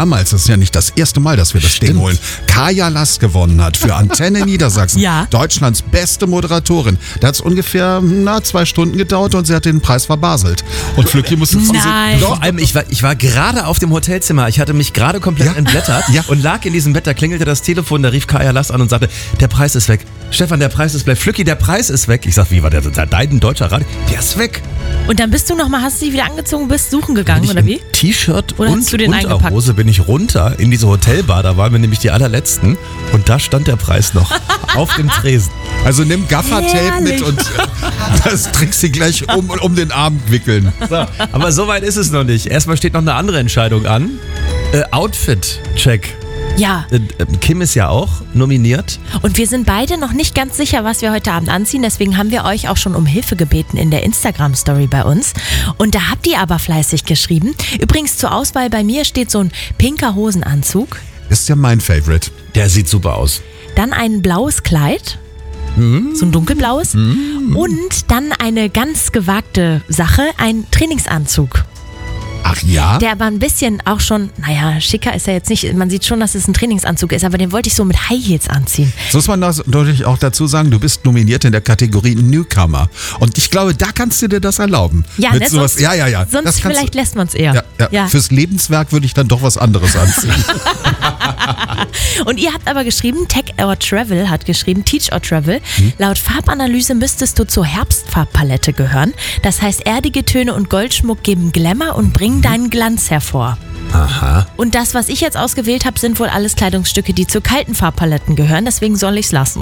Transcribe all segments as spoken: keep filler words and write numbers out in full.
damals, das ist ja nicht das erste Mal, dass wir das Ding holen, Kaya Lass gewonnen hat für Antenne Niedersachsen. Ja. Deutschlands beste Moderatorin. Da hat es ungefähr na, zwei Stunden gedauert und sie hat den Preis verbaselt. Und Flücki musste zu Nein. Vor allem, ich war, ich war gerade auf dem Hotelzimmer, ich hatte mich gerade komplett Ja. entblättert Ja. und lag in diesem Bett, da klingelte das Telefon, da rief Kaya Lass an und sagte, der Preis ist weg. Stefan, der Preis ist weg. Flücki, der Preis ist weg. Ich sag, wie war der, der dein deutscher Radio? Der ist weg. Und dann bist du nochmal, hast du dich wieder angezogen, bist suchen gegangen, Bin ich oder wie? im T-Shirt Oder und hast du den Unterhose bin ich runter in diese Hotelbar, da waren wir nämlich die allerletzten und da stand der Preis noch auf dem Tresen. Also nimm Gaffertape Herrlich. mit und äh, das trägst du gleich um, um den Arm wickeln. So, aber so weit ist es noch nicht. Erstmal steht noch eine andere Entscheidung an. Äh, Outfit-Check. Ja. Äh, äh, Kim ist ja auch nominiert. Und wir sind beide noch nicht ganz sicher, was wir heute Abend anziehen. Deswegen haben wir euch auch schon um Hilfe gebeten in der Instagram-Story bei uns. Und da habt ihr aber fleißig geschrieben. Übrigens zur Auswahl bei mir steht so ein pinker Hosenanzug, Ist ja mein Favorite. Der sieht super aus. dann ein blaues Kleid, so ein dunkelblaues, und dann eine ganz gewagte Sache, ein Trainingsanzug. Ach ja? Der aber ein bisschen auch schon, naja, schicker ist er jetzt nicht. Man sieht schon, dass es ein Trainingsanzug ist, aber den wollte ich so mit High Heels anziehen. So muss man das natürlich auch dazu sagen, du bist nominiert in der Kategorie Newcomer. Und ich glaube, da kannst du dir das erlauben. Ja, Mit ne, sowas, sonst, ja, ja, ja. sonst das kannst vielleicht du, lässt man es eher. ja, ja. Ja. Fürs Lebenswerk würde ich dann doch was anderes anziehen. Und ihr habt aber geschrieben, Tech or Travel hat geschrieben, Teach or Travel. Hm? Laut Farbanalyse müsstest du zur Herbstfarbpalette gehören. Das heißt, erdige Töne und Goldschmuck geben Glamour und bringen deinen Glanz hervor. Aha. Und das, was ich jetzt ausgewählt habe, sind wohl alles Kleidungsstücke, die zu kalten Farbpaletten gehören. Deswegen soll ich es lassen.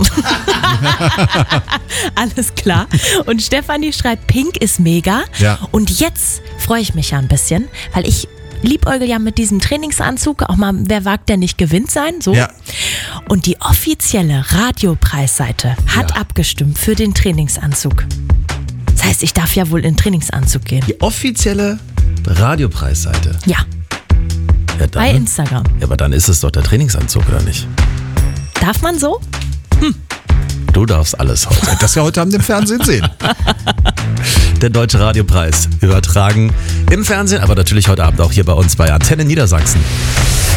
Alles klar. Und Stefanie schreibt, Pink ist mega. Ja. Und jetzt freue ich mich ja ein bisschen, weil ich liebäugel ja mit diesem Trainingsanzug. Auch mal, wer wagt, der nicht gewinnt sein. So. Ja. Und die offizielle Radiopreisseite hat Ja. abgestimmt für den Trainingsanzug. Das heißt, ich darf ja wohl in Trainingsanzug gehen. Die offizielle Radiopreisseite. Ja, Ja, bei dann, Instagram. ja, aber dann ist es doch der Trainingsanzug, oder nicht? Darf man so? Du darfst alles heute. Das ja heute Abend im Fernsehen sehen. Der Deutsche Radiopreis übertragen im Fernsehen, aber natürlich heute Abend auch hier bei uns bei Antenne Niedersachsen.